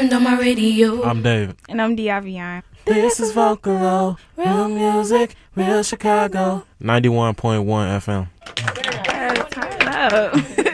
turned on my radio. I'm David. And I'm Diavion. This is Vocalo, real music, real Chicago. 91.1 FM. Turn up.